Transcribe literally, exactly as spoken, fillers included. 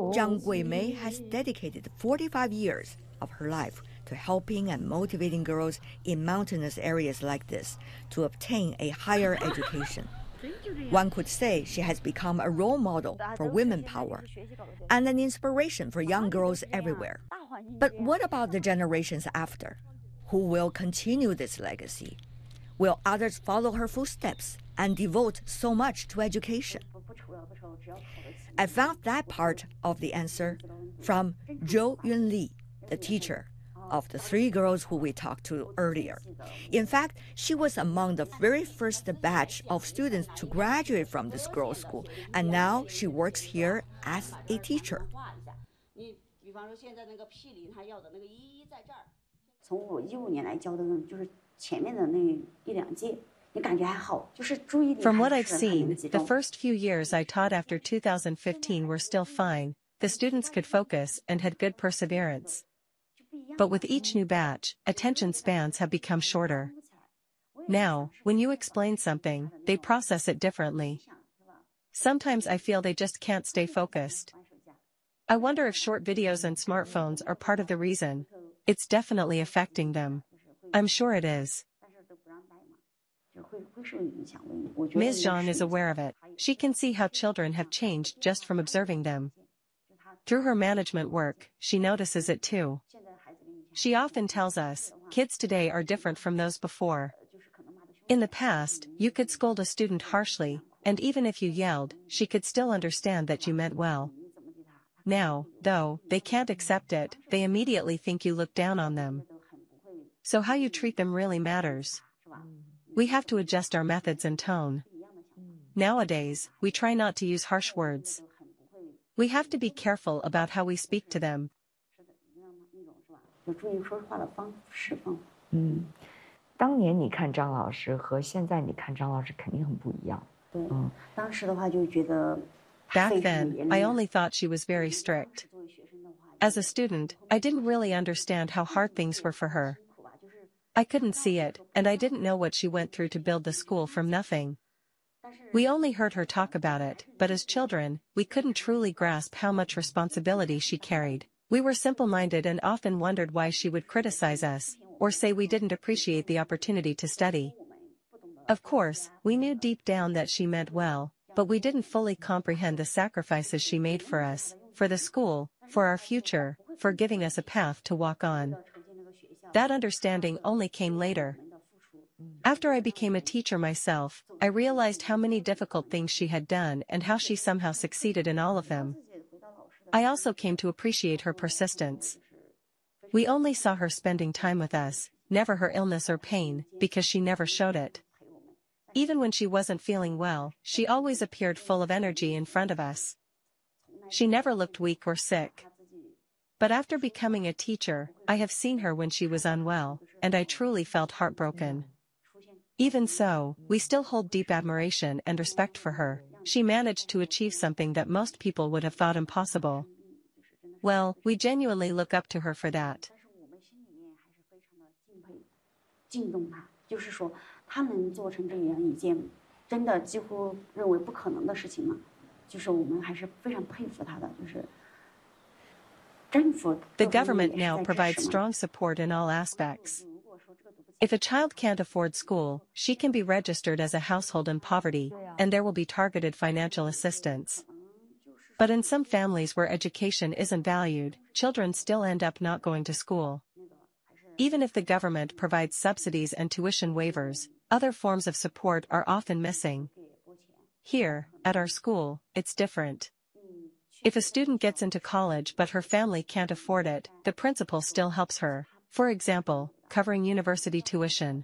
Zhang Guimei has dedicated forty-five years of her life to helping and motivating girls in mountainous areas like this to obtain a higher education. One could say she has become a role model for women power and an inspiration for young girls everywhere. But what about the generations after? Who will continue this legacy? Will others follow her footsteps and devote so much to education? I found that part of the answer from Zhou Yunli, the teacher of the three girls who we talked to earlier. In fact, she was among the very first batch of students to graduate from this girls' school, and now she works here as a teacher. 从我一五年来教的，就是前面的那一两届，你感觉还好，就是注意力。 From what I've seen, the first few years I taught after two thousand fifteen were still fine. The students could focus and had good perseverance. But with each new batch, attention spans have become shorter. Now, when you explain something, they process it differently. Sometimes I feel they just can't stay focused. I wonder if short videos and smartphones are part of the reason. It's definitely affecting them. I'm sure it is. Miz Zhang is aware of it. She can see how children have changed just from observing them. Through her management work, she notices it too. She often tells us, kids today are different from those before. In the past, you could scold a student harshly, and even if you yelled, she could still understand that you meant well. Now, though, they can't accept it, they immediately think you look down on them. So how you treat them really matters. We have to adjust our methods and tone. Nowadays, we try not to use harsh words. We have to be careful about how we speak to them. 有注意说话的方式方法。 嗯，当年你看张老师和现在你看张老师肯定很不一样。 对，嗯，当时的话就觉得。 Back then, I only thought she was very strict. As a student, I didn't really understand how hard things were for her. I couldn't see it, and I didn't know what she went through to build the school from nothing. We only heard her talk about it, but as children, we couldn't truly grasp how much responsibility she carried. We were simple-minded and often wondered why she would criticize us, or say we didn't appreciate the opportunity to study. Of course, we knew deep down that she meant well, but we didn't fully comprehend the sacrifices she made for us, for the school, for our future, for giving us a path to walk on. That understanding only came later. After I became a teacher myself, I realized how many difficult things she had done and how she somehow succeeded in all of them. I also came to appreciate her persistence. We only saw her spending time with us, never her illness or pain, because she never showed it. Even when she wasn't feeling well, she always appeared full of energy in front of us. She never looked weak or sick. But after becoming a teacher, I have seen her when she was unwell, and I truly felt heartbroken. Even so, we still hold deep admiration and respect for her. She managed to achieve something that most people would have thought impossible. Well, we genuinely look up to her for that. 他能做成这样一件真的几乎认为不可能的事情嘛，就是我们还是非常佩服他的，就是政府。 The government now provides strong support in all aspects. If a child can't afford school, she can be registered as a household in poverty, and there will be targeted financial assistance. But in some families where education isn't valued, children still end up not going to school. Even if the government provides subsidies and tuition waivers, other forms of support are often missing. Here, at our school, it's different. If a student gets into college but her family can't afford it, the principal still helps her, for example, covering university tuition.